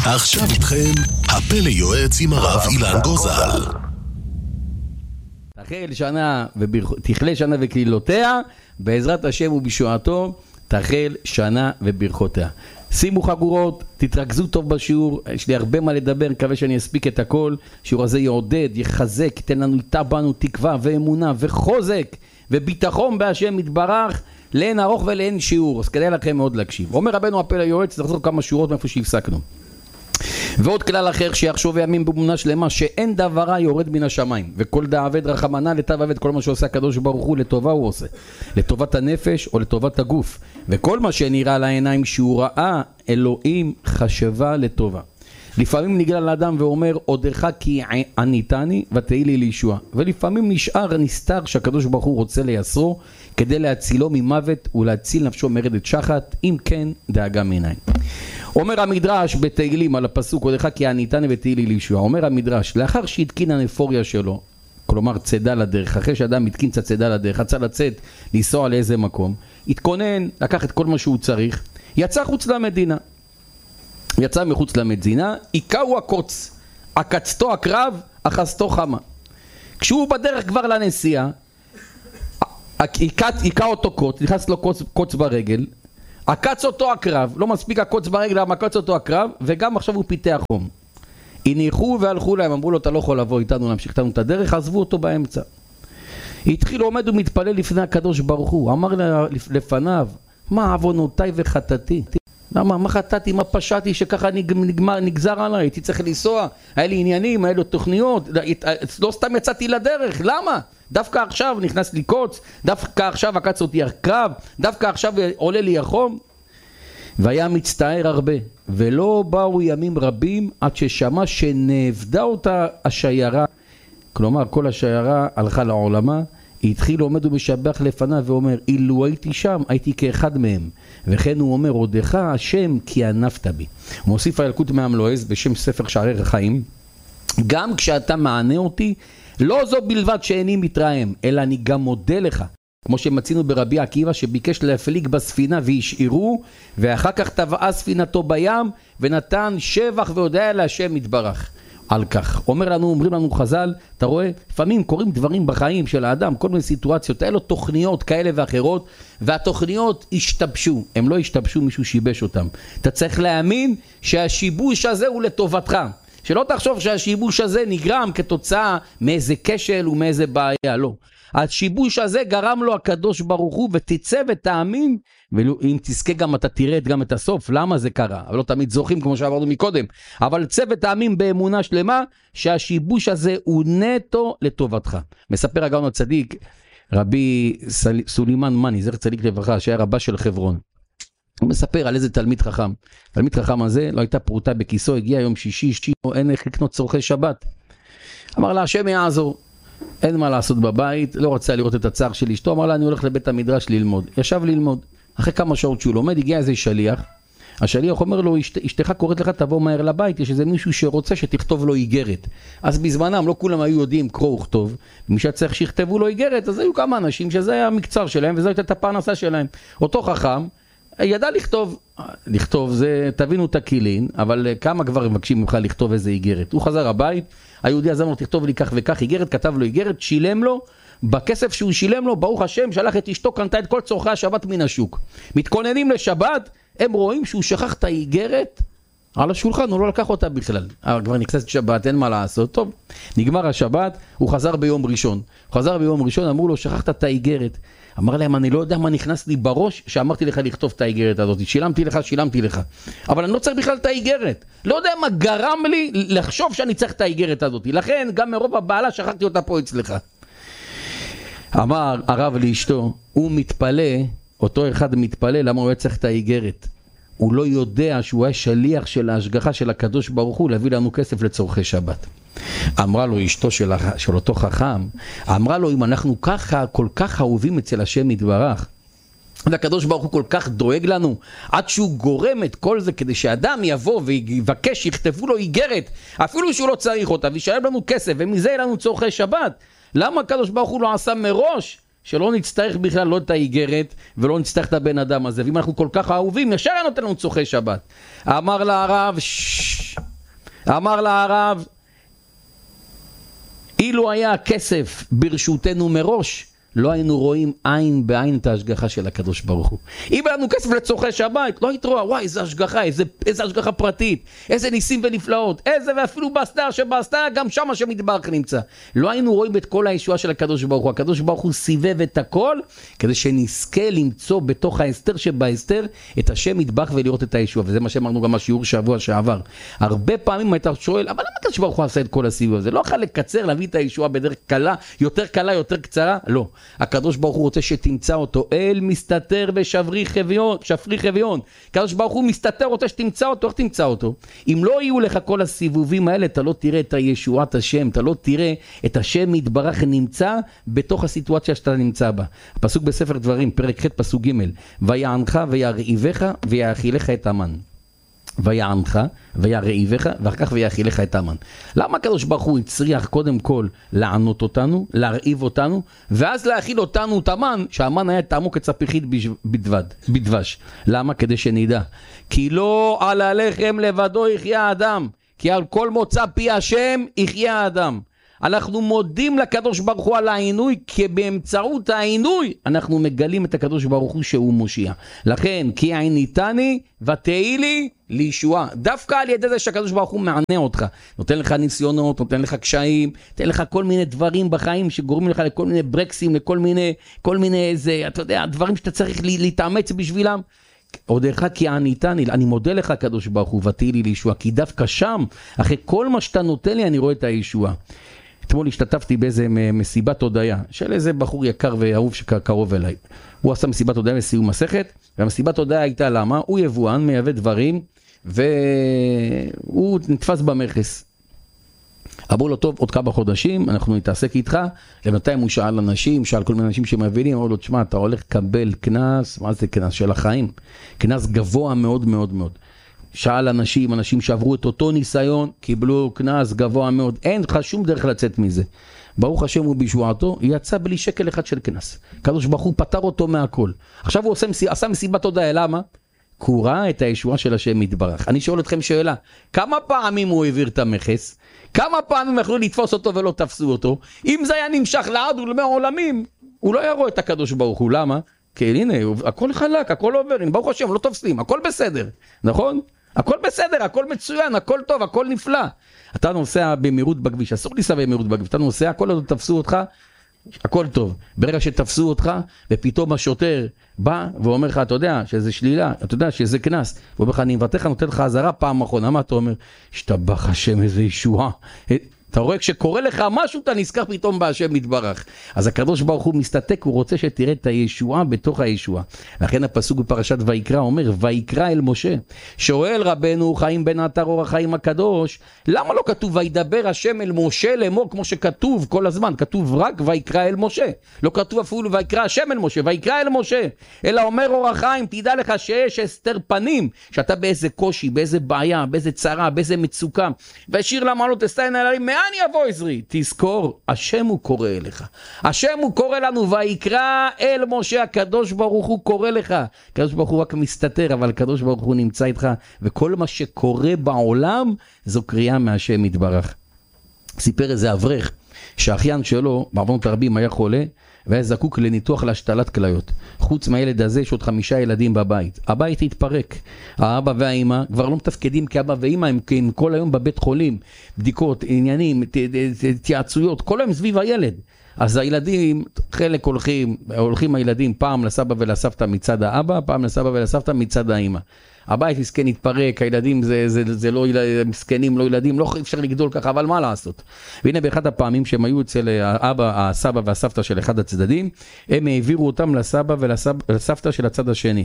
עכשיו איתכם הפלא יועץ עם הרב אילן גוזל. תחלה שנה וקלילותיה, בעזרת השם ובישועתו תחל שנה וברכותיה. שימו חגורות, תתרכזו טוב בשיעור, יש לי הרבה מה לדבר, מקווה שאני אספיק את הכל. שיעור הזה יעודד, יחזק, ייתן לנו איתה בנו תקווה ואמונה וחוזק וביטחון בהשם יתברך, לאין ארוך ולאין שיעור, אז כדאי לכם מאוד להקשיב. אומר רבנו הפלא יועץ, נחזור כמה שורות מאיפה שהפסקנו. ועוד כלל אחר שיחשוב ויאמין באמונה שלמה שאין דברה יורד מן השמיים, וכל דעבד רחמנא לטב עבד, כל מה שעושה הקדוש ברוך הוא לטובה הוא עושה, לטובת הנפש או לטובת הגוף, וכל מה שנראה לעיניים שהוא ראה אלוהים חשבה לטובה. לפעמים נגלה לאדם ואומר עודך כי עניתני ותהי לי לישועה, ולפעמים נשאר נסתר שהקדוש ברוך הוא רוצה לייסרו כדי להצילו ממוות ולהציל נפשו מרדת שחת, אם כן דאגה מעיניים. אומר המדרש בתהילים על הפסוק עודך כי עניתני ותהי לי לישועה, אומר המדרש לאחר שהתקין הנפוריה שלו, כלומר צידה לדרך, אחרי שאדם התקין את הצידה לדרך, רצה לצאת לנסוע לאיזה מקום, התכונן, לקח את כל מה שהוא צריך, יצא חוץ למדינה, יצא מחוץ למדינה, עיקהו הקוץ, עקצתו הקרב, אחזתו חמה. כשהוא בדרך כבר לנסיעה, עיקה אותו קוץ, נכנס לו קוץ ברגל, עקץ אותו הקרב, לא מספיק הקוץ ברגל, עקץ אותו הקרב, וגם עכשיו הוא פיתח חום. הניחו והלכו להם, אמרו לו אתה לא יכול לבוא איתנו, להמשיך איתנו את הדרך, עזבו אותו באמצע. התחיל עומד ומתפלל לפני הקדוש ברוך הוא, אמר לפניו, מה עוונותיי וחטאתי? מה חטאתי, מה פשעתי שככה נגזר עליי, הייתי צריך לנסוע, היה לי עניינים, היה לו תוכניות, לא סתם יצאתי לדרך, למה? דווקא עכשיו נכנס לי קוץ, דווקא עכשיו עקץ אותי הקרב, דווקא עכשיו עולה לי החום. והיה מצטער הרבה, ולא באו ימים רבים עד ששמע שנאבדה אותה השיירה, כלומר כל השיירה הלכה לעולמה. התחיל עומד ומשבח לפניו ואומר אילו הייתי שם הייתי כאחד מהם, וכן הוא אומר עודך השם כי ענפת בי. הוא מוסיף הילקוט מהמלועז בשם ספר שערי החיים, גם כשאתה מענה אותי לא זו בלבד שאיני מתרעם אלא אני גם מודה לך, כמו שמצינו ברבי עקיבא שביקש להפליג בספינה והשאירו, ואחר כך טבעה ספינתו בים ונתן שבח והודיה להשם יתברך על כך. אומרים לנו חז"ל, אתה רואה, לפעמים קורים דברים בחיים של האדם, כל מיני סיטואציות, היה לו תוכניות כאלה ואחרות, והתוכניות השתבשו, הם לא השתבשו, מישהו שיבש אותם. אתה צריך להאמין שהשיבוש הזה הוא לטובתך, שלא תחשוב שהשיבוש הזה נגרם כתוצאה מאיזה כשל ומאיזה בעיה, לא. השיבוש הזה גרם לו הקדוש ברוך הוא, ותצא ותאמין, ואם תזכה גם אתה תראה גם את הסוף, למה זה קרה, אבל לא תמיד זוכים כמו שעברנו מקודם, אבל צא ותאמין באמונה שלמה, שהשיבוש הזה הוא נטו לטובתך. מספר הגאון הצדיק, רבי סולימן מני, זכר צדיק לברכה, שהיה רבה של חברון, הוא מספר על איזה תלמיד חכם, תלמיד חכם הזה, לא הייתה פרוטה בכיסו, הגיע יום שישי, אין איך לקנות צורכי שבת, אמר לה השם יעזור, אין מה לעשות בבית, לא רוצה לראות את הצער של אשתו, אמר לה אני הולך לבית המדרש ללמוד, ישב ללמוד, אחרי כמה שעות שהוא לומד הגיע איזה שליח, השליח אומר לו אשתך קוראת לך תבוא מהר לבית, יש איזה מישהו שרוצה שתכתוב לו איגרת. אז בזמנם לא כולם היו יודעים קרוא וכתוב, מי שצריך שיכתבו לו איגרת, אז היו כמה אנשים שזה היה המקצר שלהם וזו הייתה את הפרנסה שלהם. אותו חכם ידע לכתוב זה, תבינו את הכלים, אבל כמה כבר מבקשים ממך לכתוב איזה איגרת? הוא חזר הבית, היהודי הזה אמר תכתוב לי כך וכך איגרת, כתב לו איגרת, שילם לו, בכסף שהוא שילם לו, ברוך השם, שלח את אשתו, קנתה את כל צורכי השבת מן השוק. מתכוננים לשבת, הם רואים שהוא שכח את האיגרת על השולחן, הוא לא לקח אותה בכלל. כבר נכנסת שבת, אין מה לעשות. טוב, נגמר השבת, הוא חזר ביום ראשון. אמרו לו, שכחת את האיגרת. אמר להם, אני לא יודע מה נכנס לי בראש, שאמרתי לך לכתוב את האיגרת הזאת. שילמתי לך. אבל אני לא צריך בכלל את האיגרת. לא יודע מה גרם לי לחשוב שאני צריך את האיגרת הזאת. לכן, גם מרוב הבעלה, שכחתי אותה פה אצלך. אמר הרב לאשתו, הוא מתפלא, אותו אחד מתפלא, למה הוא היה צריך את האיגרת? הוא לא יודע שהוא היה שליח של ההשגחה של הקדוש ברוך הוא להביא לנו כסף לצורכי שבת. אמרה לו אשתו של אותו חכם, אמרה לו אם אנחנו ככה כל כך אהובים אצל השם יתברך, והקדוש ברוך הוא כל כך דואג לנו, עד שהוא גורם את כל זה כדי שאדם יבוא ויבקש, יכתבו לו איגרת, אפילו שהוא לא צריך אותה, וישלם לנו כסף, ומזה יהיה לנו צורכי שבת. למה הקדוש ברוך הוא לא עשה מראש שלא נצטרך בכלל לא את האיגרת ולא נצטרך את הבן אדם הזה, ואם אנחנו כל כך אהובים, ישר נותן לנו צורכי שבת. אמר לה הרב, אילו היה הכסף ברשותנו מראש, לא היינו רואים עין בעין את ההשגחה של הקדוש ברוך הוא. אם היה לנו כסף לצורכי שבת, לא היית רואה, וואי, איזה השגחה, איזה השגחה פרטית, איזה ניסים ונפלאות, איזה, ואפילו בהסתר שבהסתר, גם שם שמטבח נמצא. לא היינו רואים את כל הישועה של הקדוש ברוך הוא. הקדוש ברוך הוא סיבב את הכל, כדי שנזכה למצוא בתוך ההסתר שבהסתר, את השם מטבח ולראות את הישועה. וזה מה שאמרנו גם בשיעור שבוע שעבר. הרבה פעמים היית שואל, אבל למה הקדוש ברוך הוא עשה את כל הסיבוב הזה? לא יכול לקצר, להביא את הישועה בדרך קלה, יותר קצרה? לא. הקדוש ברוך הוא רוצה שתמצא אותו, אל מסתתר ושפרי חביון. הקדוש ברוך הוא מסתתר, רוצה שתמצא אותו, איך תמצא אותו? אם לא יהיו לך כל הסיבובים האלה, אתה לא תראה את הישועת השם, אתה לא תראה את השם יתברך נמצא בתוך הסיטואציה שאתה נמצא בה. הפסוק בספר דברים, פרק ח' פסוק ג', ויענך וירעיבך ויאכילך את המן. ויענך וירעיבך ואחר כך ויאכילך את המן. למה הקדוש ברוך הוא הצריח קודם כל לענות אותנו, להרעיב אותנו, ואז להאכיל אותנו את המן, שהמן היה טעמו כצפיחית בדבש? למה? כדי שנדע. כי לא על הלחם לבדו יחיה האדם, כי על כל מוצא פי השם יחיה האדם. אנחנו מודים לקדוש ברוך הוא על העינוי, כי באמצעות העינוי אנחנו מגלים את הקדוש ברוך הוא שהוא מושיע. לכן, כי עיניתני ותהי לי לישועה. דווקא על ידי זה שהקדוש ברוך הוא מענה אותך. נותן לך ניסיונות, נותן לך קשיים, נותן לך כל מיני דברים בחיים שגורמים לך לכל מיני ברקסים, לכל מיני איזה, אתה יודע, דברים שאתה צריך להתאמץ בשבילם. עוד אחד, כי עניתני, אני מודה לך הקדוש ברוך הוא ותהי לי לישועה, כי דווקא שם, אחרי כל מה שאתה נותן לי, אני רואה את הישועה. אתמול השתתפתי באיזה מסיבת הודיה של איזה בחור יקר ואהוב שקרוב אליי. הוא עשה מסיבת הודיה לסיום מסכת, והמסיבת הודיה הייתה למה? הוא יבואן, מייבא דברים, והוא נתפס במכס. אמרו לו, טוב, עוד כמה חודשים, אנחנו נתעסק איתך. לבינתיים הוא שאל אנשים, שאל כל מיני אנשים שמבינים, אמרו לו, תשמע, אתה הולך לקבל כנס, מה זה כנס? של החיים. כנס גבוה מאוד מאוד מאוד. שאל אנשים שעברו את אותו ניסיון, קיבלו כנס גבוה מאוד, אין לך שום דרך לצאת מזה. ברוך השם הוא בישועתו, יצא בלי שקל אחד של כנס. הקדוש ברוך הוא פטר אותו מהכל. עכשיו הוא עשה מסיבת הודיה, למה? כי הוא ראה את הישועה של השם יתברך. אני שואל אתכם שאלה, כמה פעמים הוא העביר את המכס? כמה פעמים יכלו לתפוס אותו ולא תפסו אותו? אם זה היה נמשך לעד ולעולמים, הוא לא יראו את הקדוש ברוך הוא. למה? כי הנה, הכל חלק, הכל עובר, ברוך השם, לא תופסים, הכל בסדר, נכון? הכל בסדר, הכל מצוין, הכל טוב, הכל נפלא. אתה נוסע במהירות בכביש, אסור לנסוע במהירות בכביש, אתה נוסע, הכל עוד תפסו אותך, הכל טוב. ברגע שתפסו אותך, ופתאום השוטר בא ואומר לך, אתה יודע שזה שלילה, אתה יודע שזה כנס, הוא אומר לך, אני מבטח, נותן לך עזרה פעם אחרונה, מה אתה אומר? השתבח השם, איזה ישועה. אתה רואה, כשקורא לך משהו, אתה נזכר פתאום בהשם יתברך. אז הקדוש ברוך הוא מסתתק, הוא רוצה שתראה את הישועה בתוך הישועה. לכן הפסוק בפרשת ויקרא אומר, ויקרא אל משה. שואל רבנו חיים בן עטר אור החיים הקדוש, למה לא כתוב וידבר השם אל משה לאמור, כמו שכתוב כל הזמן, כתוב רק ויקרא אל משה. לא כתוב אפילו ויקרא השם אל משה, ויקרא אל משה. אלא אומר אור החיים, תדע לך שיש הסתר פנים, שאתה באיזה קושי, באיזה בעיה, באיזה צרה, באיזה מצוקה. והשאיר למעלות אסתיין אל הרים, אני אבוא עזרי, תזכור, השם הוא קורא אליך. השם הוא קורא לנו, ויקרא אל משה, הקדוש ברוך הוא קורא לך. הקדוש ברוך הוא רק מסתתר, אבל הקדוש ברוך הוא נמצא איתך, וכל מה שקורה בעולם, זו קריאה מהשם יתברך. סיפר איזה אברך, שהאחיין שלו, בעוונות הרבים, היה חולה, והיה זקוק לניתוח להשתלת כליות. חוץ מהילד הזה יש עוד 5 ילדים בבית. הבית התפרק. האבא והאמא כבר לא מתפקדים כאבא ואמא, הם כל היום בבית חולים, בדיקות, עניינים, התייעצויות, כל היום סביב הילד. אז הילדים, חלק הולכים הילדים פעם לסבא ולסבתא מצד האבא, פעם לסבא ולסבתא מצד האמא. הבית מסכן התפרק, הילדים זה לא מסכנים, לא ילדים, לא אפשר לגדול ככה, אבל מה לעשות? והנה באחד הפעמים שהם היו אצל האבא, הסבא והסבתא של אחד הצדדים, הם העבירו אותם לסבא ולסבתא של הצד השני.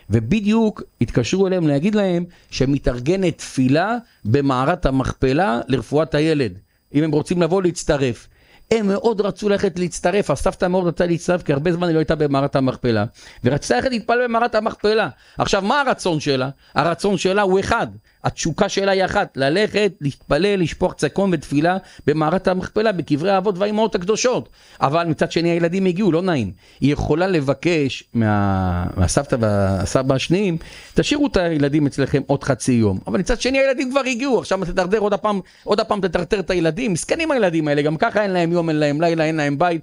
ובדיוק התקשרו אליהם להגיד להם שמתארגנת תפילה במערת המכפלה לרפואת הילד. אם הם רוצים לבוא להצטרף. הם מאוד רצו ללכת להצטרף, הסבתא מאוד רצה להצטרף, כי הרבה זמן היא לא הייתה במערת המכפלה, ורצתה ללכת להתפלל במערת המכפלה. עכשיו, מה הרצון שלה? הרצון שלה הוא אחד, התשוקה שלה היא אחת, ללכת, להתפלל, לשפוך צקון ותפילה במערת המכפלה, בקברי האבות והאימהות הקדושות. אבל מצד שני הילדים הגיעו, לא נעים. היא יכולה לבקש מהסבתא והסבא השניים, תשאירו את הילדים אצלכם עוד חצי יום. אבל מצד שני הילדים כבר הגיעו, עכשיו תתדרדר עוד הפעם תטרטר את הילדים. מסכנים הילדים האלה, גם ככה אין להם יום, אין להם לילה, אין להם בית,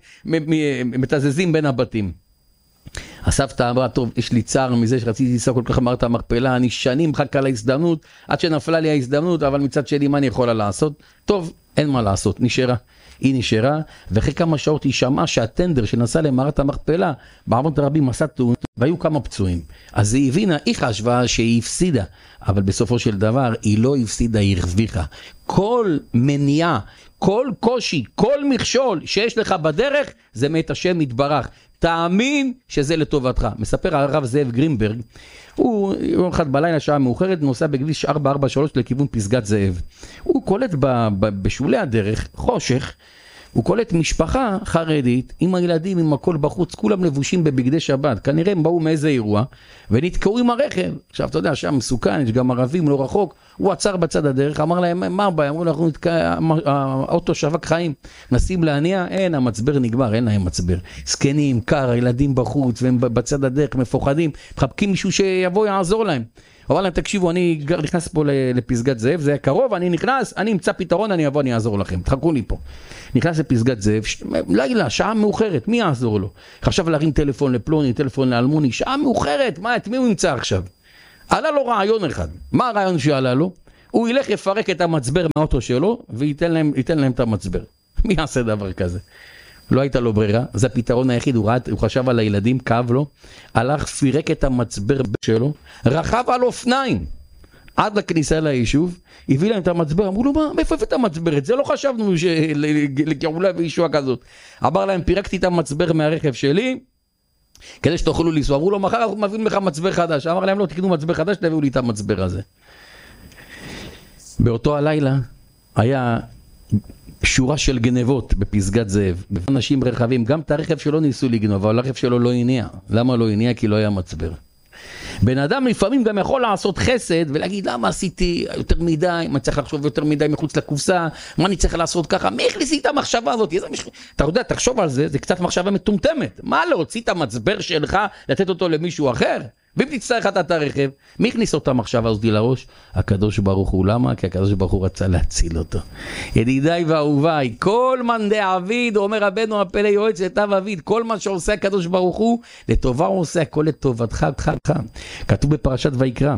מתזזים בין הבתים. הסבתא אמרה, טוב, יש לי צער מזה שרציתי לנסוע כל כך מערת המכפלה, אני שנים מחכה להזדמנות, עד שנפלה לי ההזדמנות, אבל מצד שלי מה אני יכולה לעשות? טוב, אין מה לעשות, נשארה. היא נשארה, ואחרי כמה שעות היא שמעה שהטנדר שנסע למערת המכפלה, בעונות רבים עשה תאונות, והיו כמה פצועים. אז היא הבינה, היא חשבה שהיא הפסידה, אבל בסופו של דבר היא לא הפסידה, היא הרוויחה. כל מניעה, כל קושי, כל מכשול שיש לך בדרך, זה מאת השם יתברך. תאמין שזה לטובתך. מספר הרב זאב גרינברג, הוא יום אחד בלילה שעה מאוחרת נוסע בכביש 443 לכיוון פסגת זאב. הוא קולט בשולי הדרך, חושך, הוא קולט משפחה חרדית עם הילדים, עם הכל בחוץ, כולם לבושים בבגדי שבת. כנראה הם באו מאיזה אירוע ונתקעו עם הרכב. עכשיו אתה יודע, שם מסוכן, יש גם ערבים לא רחוק. הוא עצר בצד הדרך, אמר להם, מה הבעיה? אמרו לו, האוטו שווק חיים, נסים להניע, אין, המצבר נגמר, אין להם מצבר. סקנים, קר, הילדים בחוץ, והם בצד הדרך מפוחדים, מחבקים מישהו שיבוא יעזור להם. אבל להם, תקשיבו, אני נכנס פה לפסגת זאב, זה היה קרוב, אני נכנס, אני אמצא פתרון, אני אבוא, אני אעזור לכם, תחכו לי פה. נכנס לפסגת זאב, לילה, שעה מאוחרת, מי יעזור לו? חשב להרים טלפון לפלוני, טלפון לאלמוני, שעה מאוחרת, מה, את מי הוא ימצא עכשיו? עלה לו רעיון אחד. מה הרעיון שעלה לו? הוא ילך יפרק את המצבר מהאוטו שלו, וייתן להם את המצבר. מי יעשה דבר כזה? לא הייתה לו ברירה, זה הפתרון היחיד, הוא חשב על הילדים, כאב לו, הלך, פירק את המצבר שלו, רכב על אופניים, עד לכניסה ליישוב, הביא להם את המצבר, אמרו לו, מה, מאיפה הבאת המצברת? זה לא חשבנו לגאולה וישועה כזאת. אמר להם, פירקתי את המצבר מהרכב שלי, כדי שתוכלו לנסוע. אמרו לו, מחר אנחנו מביאים לך מצבר חדש. אמר להם, לא, תקנו מצבר חדש, תביאו לי את המצבר הזה. באותו הלילה היה שורה של גנבות בפסגת זאב. אנשים רכבים, גם את הרכב שלו ניסו לגנוב, אבל הרכב שלו לא הניע. למה לא הניע? כי לא היה מצבר. בן אדם לפעמים גם יכול לעשות חסד ולהגיד, למה עשיתי יותר מדי, מה צריך לחשוב יותר מדי מחוץ לקופסה, מה אני צריך לעשות ככה, מי הכניסי את המחשבה הזאת? אתה יודע, תחשוב על זה, זה קצת מחשבה מטומטמת. מה להוציא את המצבר שלך, לתת אותו למישהו אחר? ואם תצטרך את הרכב, מי הכניס אותה מחשבה הזאת לראש? הקדוש ברוך הוא. למה? כי הקדוש ברוך הוא רצה להציל אותו. ידידיי ואהוביי, כל מאן דעביד, אומר רבנו הפלא יועץ לטב אביד, כל מה שעושה הקדוש ברוך הוא, לטובה הוא עושה הכל לטובתך. כתוב בפרשת ויקרא,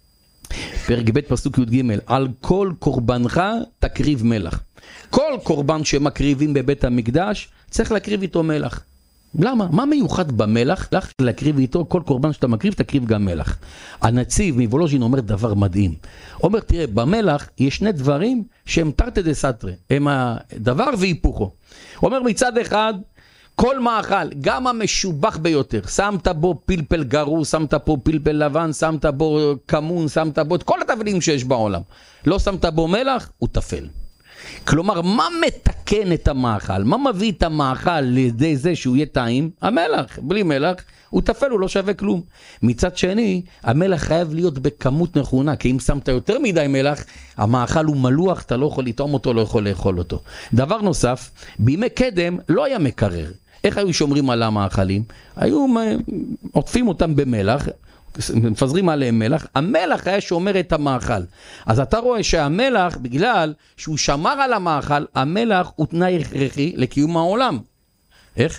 פרק ב' פסוק י"ג, על כל קורבנך תקריב מלח. כל קורבן שמקריבים בבית המקדש, צריך להקריב איתו מלח. למה? מה מיוחד במלח? לך להקריב איתו, כל קורבן שאתה מקריב, תקריב גם מלח. הנציב מוולוז'ין אומר דבר מדהים. אומר, תראה, במלח יש שני דברים שהם תרתי דסתרי, הם הדבר והיפוכו. הוא אומר, מצד אחד, כל מאכל, גם המשובח ביותר, שמת בו פלפל גרוס, שמת פה פלפל לבן, שמת בו כמון, שמת בו את כל התבלינים שיש בעולם. לא שמת בו מלח, הוא תפל. כלומר, מה מתקן את המאכל? מה מביא את המאכל לידי זה שהוא יהיה טעים? המלח. בלי מלח, הוא תפל, הוא לא שווה כלום. מצד שני, המלח חייב להיות בכמות נכונה, כי אם שמת יותר מדי מלח, המאכל הוא מלוח, אתה לא יכול לטעום אותו, לא יכול לאכול אותו. דבר נוסף, בימי קדם לא היה מקרר. איך היו שומרים על המאכלים? היו עוטפים אותם במלח, מפזרים עליהם מלח, המלח היה שומר את המאכל. אז אתה רואה שהמלח, בגלל שהוא שמר על המאכל, המלח הוא תנאי הכרחי לקיום העולם. איך?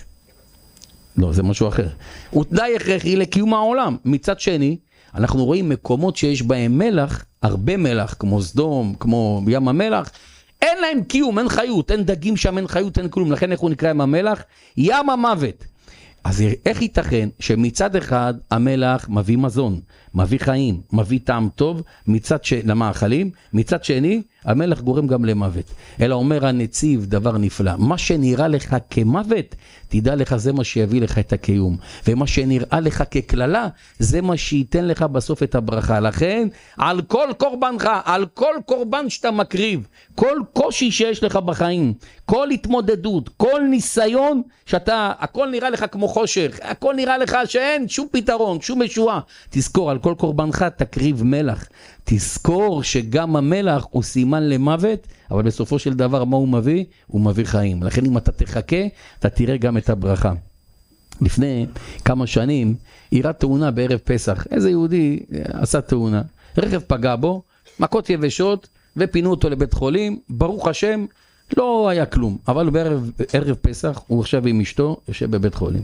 לא, זה משהו אחר. הוא תנאי הכרחי לקיום העולם. מצד שני, אנחנו רואים מקומות שיש בהם מלח, הרבה מלח, כמו סדום, כמו ים המלח, אין להם קיום, אין חיות, אין דגים שם, אין חיות, אין כלום. לכן איך הוא נקרא עם המלח? ים המוות. אז איך ייתכן שמצד אחד המלח מביא מזון, מביא חיים, מביא טעם טוב למאכלים, מצד שני המלח גורם גם למוות. אלא אומר הנציב דבר נפלא, מה שנראה לך כמוות, תדע לך זה מה שיביא לך את הקיום, ומה שנראה לך ככללה, זה מה שייתן לך בסוף את הברכה. לכן על כל קורבנך, על כל קורבן שאתה מקריב, כל קושי שיש לך בחיים, כל התמודדות, כל ניסיון שאתה, הכל נראה לך כמו חושך, הכל נראה לך שאין שום פתרון, שום ישועה, תזכור, על כל כל קורבנך תקריב מלח. תזכור שגם המלח הוא סימן למוות, אבל בסופו של דבר מה הוא מביא? הוא מביא חיים. לכן אם אתה תחכה, אתה תראה גם את הברכה. לפני כמה שנים, אירעה תאונה בערב פסח. איזה יהודי עשה תאונה. רכב פגע בו, מכות יבשות, ופינו אותו לבית חולים. ברוך השם, לא היה כלום. אבל בערב פסח, הוא עכשיו עם אשתו, יושב בבית חולים.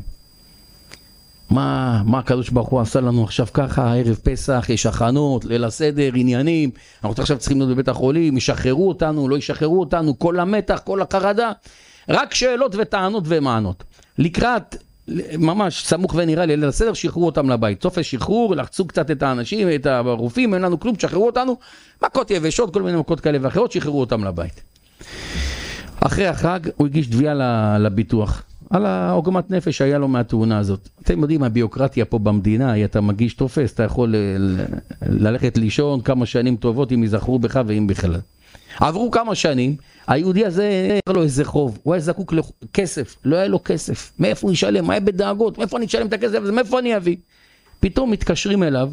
מה הקדוש ברוך הוא עשה לנו עכשיו ככה, ערב פסח, יש הכנות, ליל הסדר, עניינים, אנחנו עכשיו צריכים להיות בבית החולים, ישחררו אותנו, לא ישחררו אותנו, כל המתח, כל החרדה, רק שאלות וטענות ומענות. לקראת, ממש סמוך ונראה לי, ליל הסדר, שחררו אותם לבית. סוף השחרור, לחצו קצת את האנשים, את הרופאים, אין לנו כלום, שחררו אותנו, מכות יבשות, כל מיני מכות כאלה ואחרות, שחררו אותם לבית. אחרי החג, הוא הגיש תביעה לביטוח. על העוגמת נפש שהיה לו מהתאונה הזאת. אתם יודעים, הביוקרטיה פה במדינה, אתה מגיש תופס, אתה יכול ללכת לישון כמה שנים טובות אם יזכרו בך ואם בכלל. עברו כמה שנים, היהודי הזה היה לו איזה חוב, הוא היה זקוק לכסף, לא היה לו כסף. מאיפה הוא ישלם? היה בדאגות, מאיפה אני אשלם את הכסף הזה? מאיפה אני אביא? פתאום מתקשרים אליו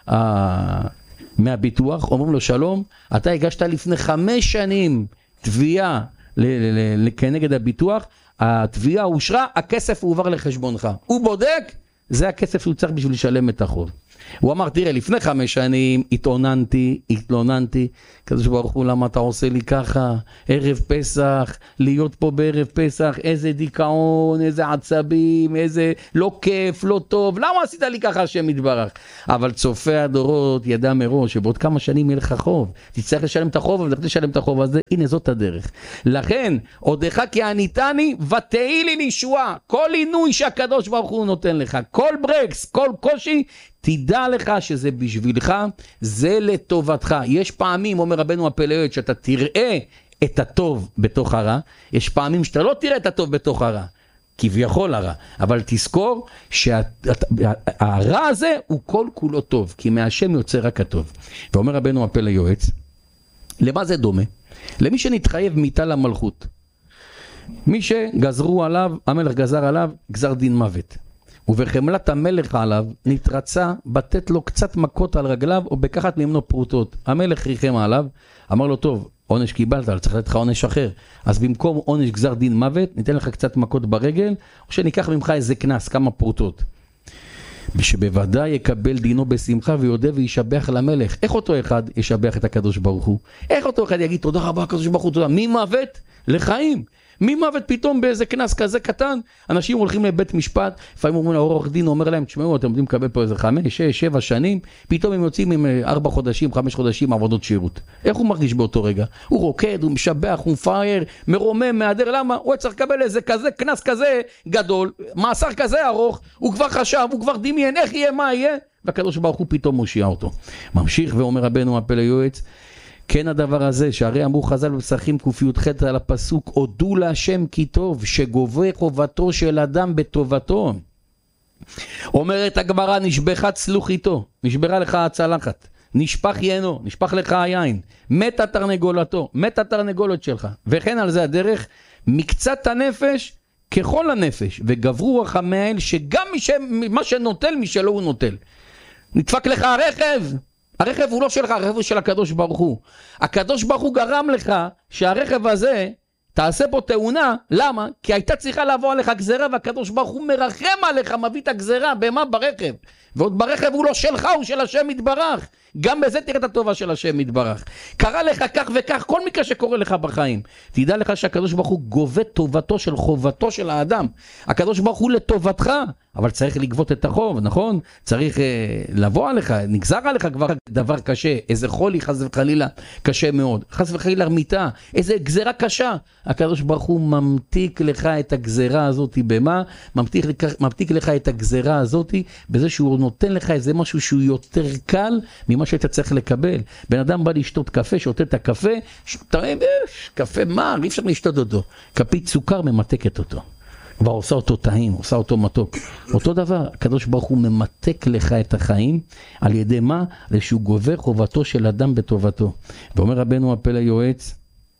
מהביטוח, אומרים לו שלום, אתה הגשת לפני 5 שנים תביעה כנגד הביטוח, התביעה אושרה, הכסף הועבר לחשבונך. הוא בודק, זה הכסף שהוא צריך בשביל לשלם את החוב. הוא אמר, תראה, לפני 5 שנים התלוננתי, כזה שברוך הוא, למה אתה עושה לי ככה? ערב פסח, להיות פה בערב פסח, איזה דיכאון, איזה עצבים, איזה לא כיף, לא טוב, למה עשית לי ככה השם יתברך? אבל צופה הדורות ידע מראש, שבעוד כמה שנים יהיה לך חוב, תצטרך לשלם את החוב, אבל תשלם את החוב הזה, הנה זאת הדרך. לכן, עודך כי עניתני, ותהי לי לישועה, כל עינוי שהקדוש ברוך הוא נותן לך, כל ברקס, כל קושי, תדע לך שזה בשבילך, זה לטובתך. יש פעמים, אומר רבנו הפלא יועץ, שאתה תראה את הטוב בתוך הרע, יש פעמים שאתה לא תראה את הטוב בתוך הרע, כביכול הרע, אבל תזכור שהרע הזה הוא כל כולו טוב, כי מהשם יוצא רק הטוב. ואומר רבנו הפלא יועץ, למה זה דומה? למי שנתחייב מיתה למלכות. מי שגזרו עליו, המלך גזר עליו, גזר דין מוות. ובחמלת המלך עליו נתרצה בתת לו קצת מכות על רגליו או בקחת ממנו פרוטות. המלך ריחם עליו, אמר לו טוב, עונש קיבלת, אבל צריך לתת לך עונש אחר. אז במקום עונש גזר דין מוות, ניתן לך קצת מכות ברגל, או שניקח ממך איזה כנס, כמה פרוטות. שבוודאי יקבל דינו בשמחה ויודה וישבח למלך. איך אותו אחד ישבח את הקדוש ברוך הוא? איך אותו אחד יגיד תודה רבה הקדוש ברוך הוא, תודה, ממוות לחיים? ממוות פתאום באיזה כנס כזה קטן, אנשים הולכים לבית משפט, לפעמים אומרים לעורך דין, אומר להם, תשמעו, אתם יודעים לקבל פה איזה 5, 6, 7 שנים, פתאום הם יוצאים עם 4 חודשים, 5 חודשים עבודות שירות. איך הוא מרגיש באותו רגע? הוא רוקד, הוא משבח, הוא מפאר, מרומם, מהדר, למה? הוא צריך לקבל איזה כזה, כנס כזה גדול, מאסר כזה ארוך, הוא כבר חשב, הוא כבר דמיין, איך יהיה, מה יהיה? והקדוש ברוך הוא פתאום מושיע אותו. ממשיך ואומר רבנו הפלא יועץ, כן הדבר הזה, שהרי אמרו חז"ל בפסחים ק"ח על הפסוק, הודו להשם כי טוב, שגובה חובתו של אדם בטובתו. אומרת הגמרא, נשבחה צלוחיתו, נשברה לך הצלחת, נשפך ינו, נשפך לך היין, מתה תרנגולתו, מתה תרנגולת שלך. וכן על זה הדרך, מקצת הנפש ככל הנפש, וגברו רחמי האל, שגם מה שנוטל משלו הוא נוטל. נדפק לך הרכב הוא לא שלך, הרכב הוא של הקדוש ברוך הוא. הקדוש ברוך הוא גרם לך שהרכב הזה תעשה פה תאונה. למה? כי הייתה צריכה לבוא עליך גזרה, והקדוש ברוך הוא מרחם עליך, מביא את הגזרה. במה? ברכב. ועוד ברכב הוא לא שלך, הוא של השם יתברך. גם בזה תראה את הטובה של השם יתברך. קרה לך כך וכך, כל מקרה שקורה לך בחיים. תדע לך שהקדוש ברוך הוא גובה טובתו של חובתו של האדם. הקדוש ברוך הוא לטובתך, אבל צריך לגבות את החוב, נכון? צריך לבוא עליך, נגזר עליך כבר דבר קשה, איזה חולי חס וחלילה קשה מאוד, חס וחלילה מיתה, איזה גזרה קשה. הקדוש ברוך הוא ממתיק לך את הגזרה הזאת, במה? ממתיק לך את הגזרה הזאת, בזה שהוא נותן לך איזה משהו שהוא יותר קל ממה שאתה צריך לקבל. בן אדם בא לשתות קפה, שותה את הקפה, קפה מר, אי אפשר לשתות אותו. כפית סוכר ממתקת אותו. כבר עושה אותו טעים, עושה אותו מתוק. אותו דבר, הקדוש ברוך הוא ממתק לך את החיים, על ידי מה? שהוא גובר חובתו של אדם בטובתו. ואומר רבנו הפלא יועץ,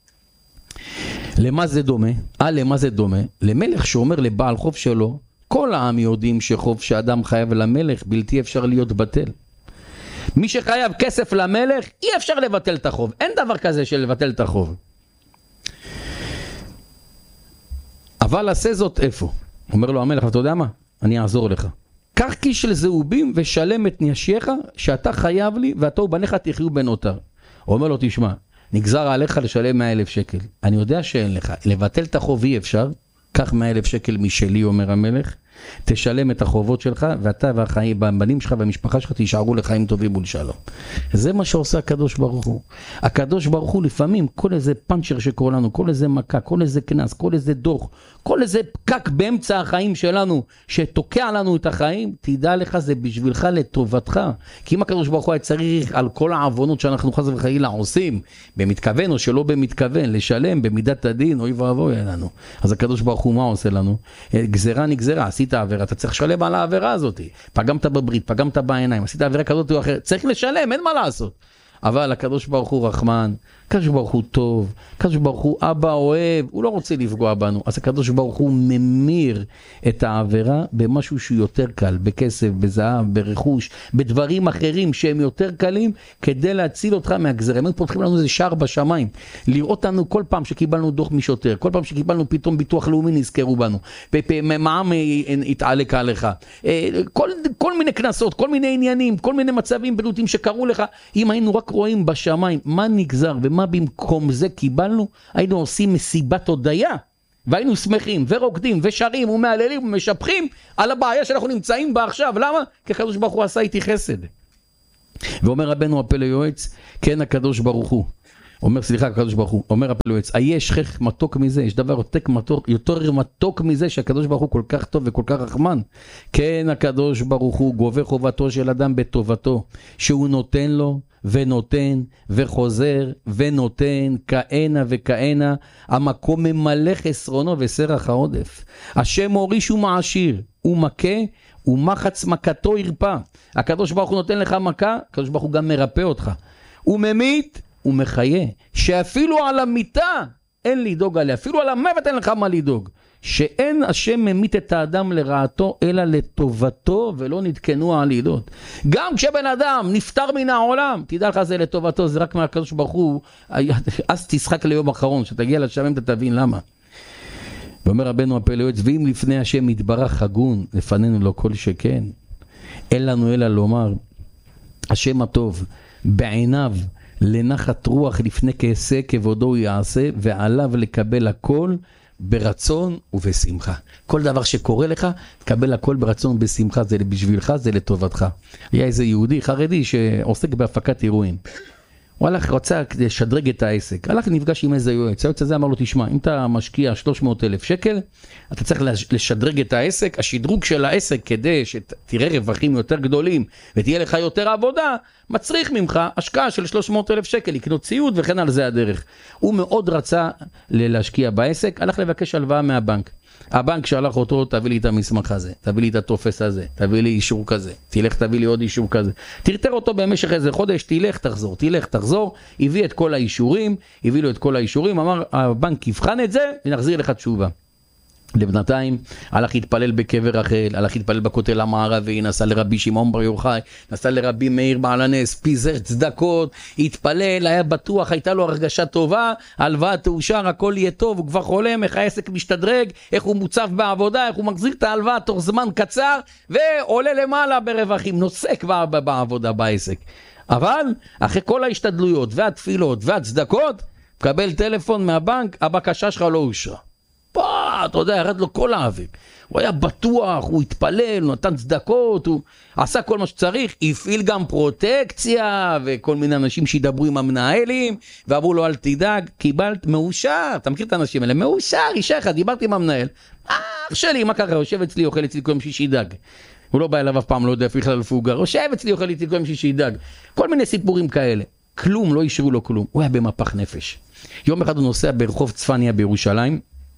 למה זה דומה? למה זה דומה? למלך שאומר לבעל חוב שלו, כל העם יודעים שחוב שאדם חייב למלך בלתי אפשר להיות בטל. מי שחייב כסף למלך, אי אפשר לבטל את החוב. אין דבר כזה של לבטל את החוב. אבל עשה זאת איפה? אומר לו המלך, אתה יודע מה? אני אעזור לך. קח כיס של זהובים ושלם את נשייך שאתה חייב לי ואתה ובניך תחיו בנותר. הוא אומר לו, תשמע, נגזר עליך לשלם 100,000 שקל. אני יודע שאין לך. לבטל את החוב אי אפשר. קח 100,000 שקל משלי, אומר המלך. תשלם את החובות שלך, ואתה והחיים, הבנים שלך והמשפחה שלך תישארו לחיים טובים ולשלום. זה מה שעושה הקדוש ברוך הוא. הקדוש ברוך הוא לפעמים, כל איזה פנצ'ר שקורה לנו, כל איזה מכה, כל איזה כנס, כל איזה דוח, כל איזה פקק באמצע החיים שלנו, שתוקע לנו את החיים, תדע לך, זה בשבילך לטובתך. כי אם הקדוש ברוך הוא היה צריך על כל העוונות שאנחנו חס וחלילה עושים, במתכוון או שלא במתכוון, לשלם במידת הדין, אוי ואבוי לנו. אז הקדוש ברוך הוא מה עושה לנו? גזרה נגזרה, עשית עבירה, אתה צריך לשלם על העבירה הזאת. פגמת בברית, פגמת בעיניים, עשית עבירה כזאת או אחרת, צריך לשלם, אין מה לעשות. אבל הקדוש ברוך הוא רחמן, הקדוש ברוך הוא טוב, הקדוש ברוך הוא אבא אוהב, הוא לא רוצה לפגוע בנו. אז הקדוש ברוך הוא ממיר את העבירה במשהו שהוא יותר קל, בכסף, בזהב, ברכוש, בדברים אחרים שהם יותר קלים, כדי להציל אותך מהגזרה. הם פותחים לנו איזה שער בשמיים, לראות לנו כל פעם שקיבלנו דוח משוטר, כל פעם שקיבלנו פתאום ביטוח לאומי נזכרו בנו, מע"מ התעלק עליך, כל מיני כנסות, כל מיני עניינים, כל מיני מצבים בלוטים שקרו לך. אם היינו רק רואים בשמיים מה נגזר ומה במקום זה קיבלנו, היינו עושים מסיבת הודיה, והיינו שמחים ורוקדים ושרים ומהללים ומשבחים על הבעיה שאנחנו נמצאים בה עכשיו. למה? כי הקדוש ברוך הוא עשה איתי חסד. ואומר רבנו הפלא יועץ, כן הקדוש ברוך הוא, הקדוש ברוך הוא, אומר הפלא יועץ, יש שכח מתוק מזה, יש דבר יותר מתוק מזה שהקדוש ברוך הוא כל כך טוב וכל כך רחמן. כן הקדוש ברוך הוא גובה חובתו של אדם בטובתו, שהוא נותן לו ונותן וחוזר ונותן כהנה וכהנה, המקום ממלא חסרונו וסרח העודף. השם מוריש ומעשיר, הוא מכה ומחץ מכתו ירפא. הקדוש ברוך הוא נותן לך מכה, הקדוש ברוך הוא גם מרפא אותך. הוא ממית ומחיה, שאפילו על המיטה אין לדאוג עליה, אפילו על המוות אין לך מה לדאוג. שאין השם ממית את האדם לרעתו אלא לטובתו, ולא נתקנו העלילות. גם כשבן אדם נפטר מן העולם, תדע לך זה לטובתו, זה רק מהקדוש ברוך הוא. אז תשחק ליום אחרון, שתגיע לשם אתה תבין למה. ואומר רבנו הפלא יועץ, ואם לפני השם יתברך הגון, לפנינו לא כל שכן. אין לנו אלא לומר, השם הטוב בעיניו לנחת רוח לפני כעשה כבודו יעשה, ועליו לקבל הכל ברצון ובשמחה. כל דבר שקורה לך, תקבל הכל ברצון ובשמחה, זה בשבילך, זה לטובתך. היה איזה יהודי חרדי שעוסק בהפקת אירועים. הוא הלך, רצה לשדרג את העסק. הלך נפגש עם איזה יועץ. היועץ הזה אמר לו, תשמע, אם אתה משקיע 300,000 שקל, אתה צריך לשדרג את העסק. השדרוג של העסק, כדי שתראה רווחים יותר גדולים ותהיה לך יותר עבודה, מצריך ממך השקעה של 300,000 שקל, לקנות ציוד וכן על זה הדרך. הוא מאוד רצה להשקיע בעסק, הלך לבקש הלוואה מהבנק. הבנק שלח אותו, תביא לי את המסמך הזה, תביא לי את הטופס הזה, תביא לי אישור כזה, תלך תביא לי עוד אישור כזה. תרתר אותו במשך איזה חודש, תלך תחזור, הביא את כל האישורים, הביא לו את כל האישורים, אמר הבנק יבחן את זה ונחזיר לך תשובה. לבנתיים הלך להתפלל בקבר רחל, הלך להתפלל בכותל המערבי, נסע לרבי שמעון בר יוחאי, נסע לרבי מאיר בעל הנס, פיזר צדקות, התפלל, היה בטוח, הייתה לו הרגשה טובה, הלוואה תאושר, הכל יהיה טוב, הוא כבר חולם איך העסק משתדרג, איך הוא מוצב בעבודה, איך הוא מחזיר את ההלוואה תוך זמן קצר, ועולה למעלה ברווחים, נוסק בעבודה בעסק. אבל אחרי כל ההשתדלויות והתפילות והצדקות, מקבל טלפון מהבנק, הבקשה שלך לא אושרה. אתה יודע, ירד לו כל האביב. הוא היה בטוח, הוא התפלל, הוא נתן צדקות, הוא עשה כל מה שצריך, הפעיל גם פרוטקציה, וכל מיני אנשים שידברו עם המנהלים, ואמרו לו, אל תדאג, קיבלת מאושר. אתה מכיר את האנשים האלה? מאושר, אישה אחד, דיברתי עם המנהל. אח שלי, מה ככה? יושב אצלי, אוכל אצלי כל יום שישי דג. הוא לא בא אליו אף פעם, לא יודע בכלל איפה הוא גר. יושב אצלי, אוכל אצלי כל יום שישי דג. כל מיני סיפורים כאלה. כלום, לא אישרו לו כלום. הוא היה במפח נפש. יום אחד הוא נוסע ברחוב צפניה בירושלים,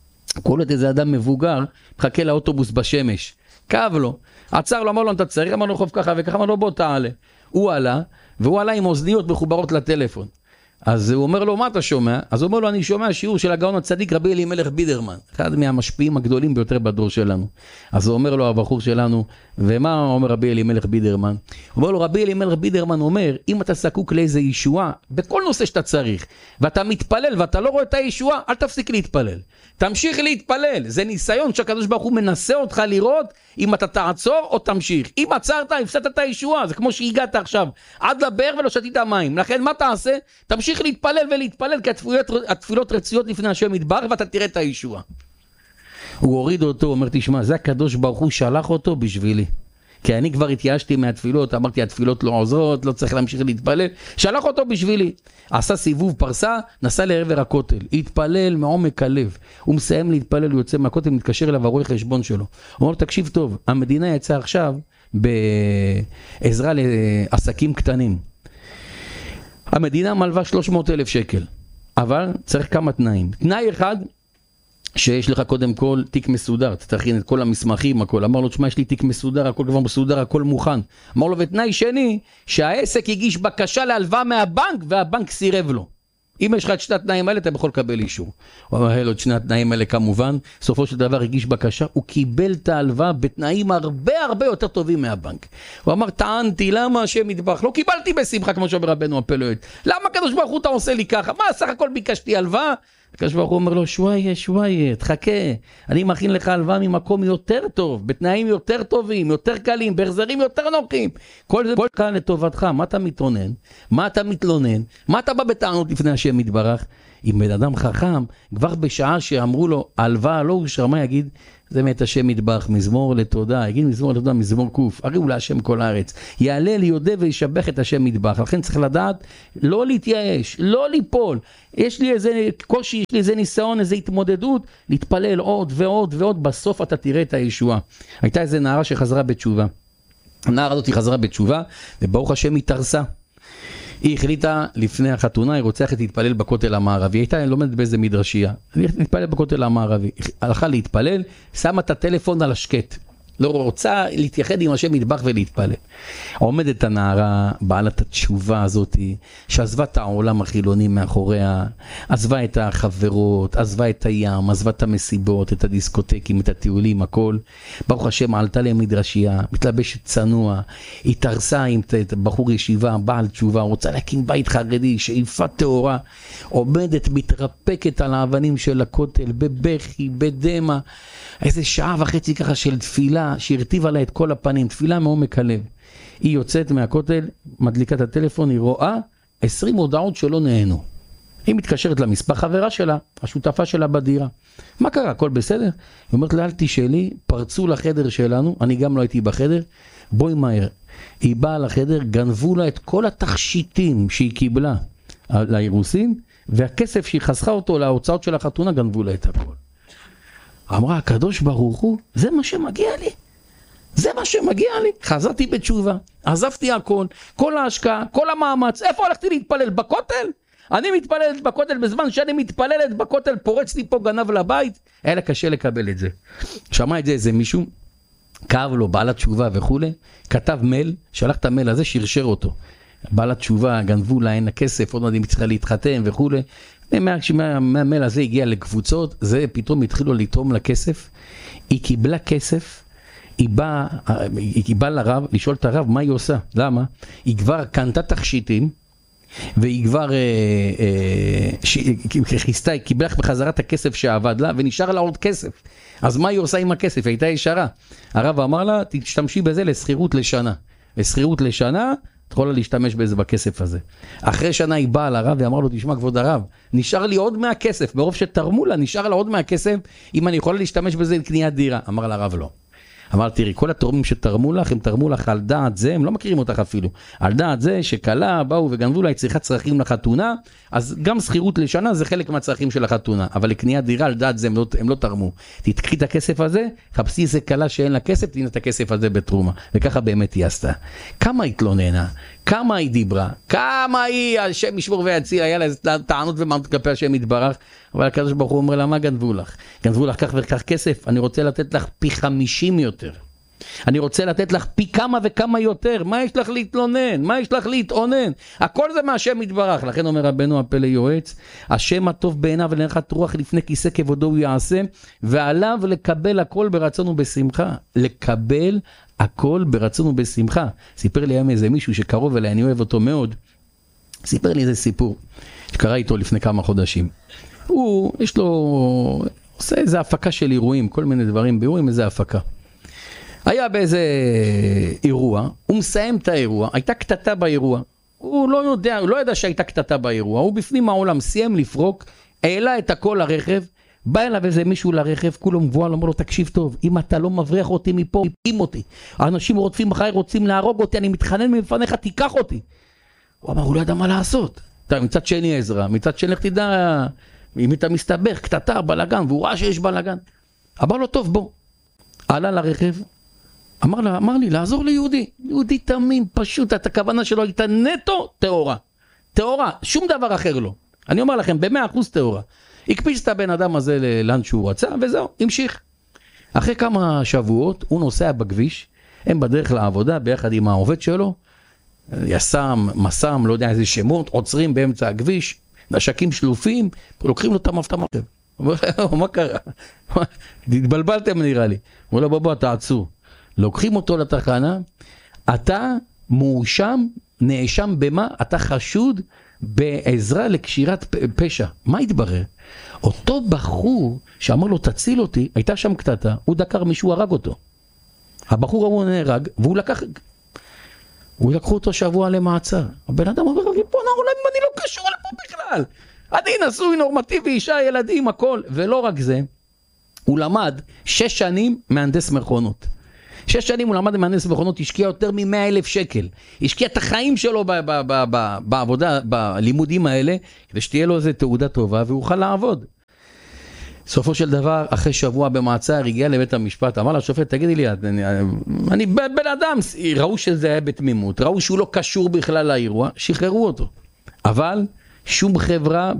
כל עוד איזה אדם מבוגר, מחכה לאוטובוס בשמש, כאב לו, עצר לו, אמר לו, אתה צריך, אמר לו חוב ככה וככה, אמר לו, בוא תעלה. הוא עלה, והוא עלה עם אוזניות מחוברות לטלפון. אז הוא אומר לו, מה אתה שומע? אז הוא אומר לו, אני שומע שיעור של הגאון הצדיק רבי אלימלך בידרמן, אחד מהמשפיעים הגדולים ביותר בדור שלנו. אז הוא אומר לו, הבחור שלנו, ומה אומר רבי אלימלך בידרמן? הוא אומר לו, רבי אלימלך בידרמן אומר, אם אתה זקוק לאיזה ישועה, בכל נושא שאתה צריך, ואתה מתפלל ואתה לא רואה את הישועה, אל תפסיק להתפלל. תמשיך להתפלל, זה ניסיון שהקדוש ברוך הוא מנסה אותך לראות אם אתה תעצור או תמשיך. אם עצרת, הפסדת את הישועה, זה כמו שהגעת עכשיו עד לבאר ולא שתית מים. לכן מה תעשה? תמשיך להתפלל ולהתפלל, כי התפילות רצויות לפני השם יתברך ואתה תראה את הישועה. הוא הוריד אותו, אומר, תשמע, זה הקדוש ברוך הוא שלח אותו בשבילי. כי אני כבר התייאשתי מהתפילות, אמרתי התפילות לא עוזרות, לא צריך להמשיך להתפלל, שלח אותו בשבילי. עשה סיבוב פרסה, נסע לעבר הכותל, התפלל מעומק הלב, הוא מסיים להתפלל, הוא יוצא מהכותל, מתקשר אליו הרואה חשבון שלו. הוא אומר, תקשיב טוב, המדינה יצאה עכשיו בעזרה לעסקים קטנים. המדינה מלווה 300,000 שקל, אבל צריך כמה תנאים. תנאי אחד, שיש לך קודם כל תיק מסודר, תכין את כל המסמכים, הכל. אמר לו, תשמע, יש לי תיק מסודר, הכל כבר מסודר, הכל מוכן. אמר לו, ותנאי שני, שהעסק הגיש בקשה להלוואה מהבנק, והבנק סירב לו. אם יש לך את שני התנאים האלה, אתה יכול לקבל אישור. הוא אמר לו, את שני התנאים האלה כמובן, סופו של דבר הגיש בקשה, הוא קיבל את ההלוואה בתנאים הרבה יותר טובים מהבנק. הוא אמר, טענתי, למה השם יתברך? לא קיבלתי בשמחה, כמו שאומר רבנו הפלאוהד. למה הקדוש ברוך הוא אתה עושה לי ככה? מה, סך הכל ביקשתי הלוואה? הקדוש ברוך הוא אומר לו, שוואיה, תחכה, אני מכין לך הלוואה ממקום יותר טוב, בתנאים יותר טובים, יותר קלים, בהחזרים יותר נוחים. כל זה כאן לטובתך. מה אתה מתרונן? מה אתה מתלונן? מה אתה בא בטענות לפני השם יתברך? אם בן אדם חכם, כבר בשעה שאמרו לו, הלוואה לא אושרה, מה יגיד? זה מת השם יתברך, מזמור לתודה, יגיד מזמור לתודה, מזמור קוף, הריעו להשם כל הארץ, יעלה ליודה וישבח את השם יתברך. לכן צריך לדעת, לא להתייאש, לא ליפול, יש לי איזה קושי, יש לי איזה ניסיון, איזה התמודדות, להתפלל עוד ועוד ועוד, בסוף אתה תראה את הישועה. הייתה איזה נערה שחזרה בתשובה, הנערה הזאת היא חזרה בתשובה, וברוך השם היא תרסה. היא החליטה לפני החתונה, היא רוצה ללכת להתפלל בכותל המערבי, היא הייתה לומדת באיזה מדרשייה, היא להתפלל בכותל המערבי, הלכה להתפלל, שמה את הטלפון על השקט, לא רוצה להתייחד עם השם יתברך ולהתפלל. עומדת הנערה, בעלת התשובה הזאת, שעזבה את העולם החילוני מאחוריה, עזבה את החברות, עזבה את הים, עזבה את המסיבות, את הדיסקוטקים, את הטיולים, הכל. ברוך השם, עלתה למדרשייה, מתלבשת צנוע, היא תרסה עם בחור ישיבה, בעל תשובה, רוצה להקים בית חרדי, שאיפה תאורה, עומדת, מתרפקת על האבנים של הכותל, בבכי, בדמה, איזה שעה וחצי ככה של תפילה, שהרטיבה לה את כל הפנים, תפילה מעומק הלב. היא יוצאת מהכותל, מדליקה את הטלפון, היא רואה 20 הודעות שלא נהנו. היא מתקשרת למספר חברה שלה, השותפה שלה בדירה. מה קרה? הכל בסדר? היא אומרת לה, אל תשאלי, פרצו לחדר שלנו, אני גם לא הייתי בחדר, בואי מהר. היא באה לחדר, גנבו לה את כל התכשיטים שהיא קיבלה לאירוסין, והכסף שהיא חסכה אותו להוצאות של החתונה, גנבו לה את הכל. אמרה, הקדוש ברוך הוא, זה מה שמגיע לי. זה מה שמגיע לי. חזרתי בתשובה, עזבתי הכל, כל ההשקעה, כל המאמץ. איפה הלכתי להתפלל? בכותל? אני מתפללת בכותל, בזמן שאני מתפללת בכותל, פורץ לי פה גנב לבית. היה לה קשה לקבל את זה. שמע את זה איזה מישהו, כאב לו, בעלת תשובה וכו', כתב מייל, שלח את המייל הזה, שרשר אותו. בעלת תשובה, גנבו לה, אין הכסף, עוד מעט היא צריכה להתחתן וכו'. מהמייל הזה הגיע לקבוצות, זה פתאום התחילו לתרום לה כסף, היא קיבלה כסף, היא באה לרב, לשאול את הרב מה היא עושה, למה? היא כבר קנתה תכשיטים, והיא כבר חיסתה, היא קיבלה בחזרה את הכסף שעבד לה, ונשאר לה עוד כסף. אז מה היא עושה עם הכסף? היא הייתה ישרה. הרב אמר לה, תשתמשי בזה לסחירות לשנה. לסחירות לשנה, את יכולה להשתמש בזה בכסף הזה. אחרי שנה היא באה לרב ואמר לו, תשמע כבוד הרב, נשאר לי עוד מהכסף, ברוב שתרמו לה, נשאר לה עוד מהכסף, אם אני יכולה להשתמש בזה לקניית דירה. אמר לרב לא. אמר, תראי, כל התורמים שתרמו לך, הם תרמו לך על דעת זה, הם לא מכירים אותך אפילו, על דעת זה שקלה, באו וגנבו לה, היא צריכה צרכים לחתונה, אז גם שכירות לשנה זה חלק מהצרכים של החתונה, אבל לקניית דירה על דעת זה הם לא תרמו. תתקחי את הכסף הזה, חפשי איזה קלה שאין לה כסף, תהנה את הכסף הזה בתרומה. וככה באמת היא עשתה. כמה היא התלוננה, כמה היא דיברה, כמה היא, השם ישמור ויציל, היה לה טענות ומענות כלפי השם יתברך, אבל הקדוש ברוך הוא אומר לה, מה גנבו לך? גנבו לך כך וכך כסף, אני רוצה לתת לך פי 50 יותר. אני רוצה לתת לך פי כמה וכמה יותר. מה יש לך להתלונן? מה יש לך להתעונן? הכל זה מהשם יתברך. לכן אומר רבנו הפלא יועץ, השם הטוב בעיניו ולנחת רוח לפני כיסא כבודו הוא יעשה, ועליו לקבל הכל ברצון ובשמחה. לקבל הכל ברצון ובשמחה. סיפר לי היום איזה מישהו שקרוב אליי, אני אוהב אותו מאוד. סיפר לי איזה סיפור שקרה איתו לפני כמה חודשים. יש לו, עושה איזה הפקה של אירועים, כל מיני דברים באירועים, איזה הפקה. היה באיזה אירוע, הוא מסיים את האירוע, הייתה קטטה באירוע, הוא לא ידע שהייתה קטטה באירוע, הוא בפנים העולם, סיים לפרוק, העלה את הכל לרכב, בא אליו איזה מישהו לרכב, כולו מבועל, אמר לו, תקשיב טוב, אם אתה לא מבריח אותי מפה, מפעים אותי, האנשים רודפים אחרי, רוצים להרוג אותי, אני מתחנן מלפניך, תיקח אותי. הוא אמר, הוא לא ידע מה לעשות. מצד שני עזרה, מצד שני לך תדע, אם אתה מסתבך, קטטה, בלגן, והוא ראה שיש בלגן. אמר לו, טוב, בוא. עלה לרכב, אמר לי, לעזור ליהודי. יהודי תמים, פשוט, את הכוונה שלו הייתה נטו תאורה. תאורה, שום דבר אחר לא. אני אומר לכם, ב100% תאורה. הקפיץ את הבן אדם הזה לאן שהוא רצה, וזהו, המשיך. אחרי כמה שבועות, הוא נוסע בכביש, הם בדרך לעבודה, ביחד עם העובד שלו, יסם, מסם, לא יודע איזה שמות, עוצרים באמצע הכביש, נשקים שלופים, לוקחים לו את המפתח. מה קרה? התבלבלתם נראה לי. הוא אומר לו, בוא, תעצו. לוקחים אותו לתחנה, אתה מואשם, נאשם במה? אתה חשוד בעזרה לקשירת פשע. מה התברר? אותו בחור שאמר לו, תציל אותי, הייתה שם קטטה, הוא דקר מישהו, הרג אותו. הבחור הוא נהרג, והוא לקחו אותו שבוע למעצר. הבן אדם אומר, ריבונו עולם, אני לא קשור לפה בכלל. אני נשוי, נורמטיבי, אישה, ילדים, הכל. ולא רק זה, הוא למד 6 שנים מהנדס מכונות. 6 שנים הוא למד מהנדס מכונות, השקיע יותר מ100,000 שקל. השקיע את החיים שלו בעבודה, בלימודים האלה, כדי שתהיה לו איזו תעודה טובה, והוא יוכל לעבוד. סופו של דבר, אחרי שבוע במעצר, הגיע לבית המשפט, אמר לשופט, תגידי לי, אני בן אדם, ראו שזה היה בתמימות, ראו שהוא לא קשור בכלל לאירוע, שחררו אותו. אבל שום חברה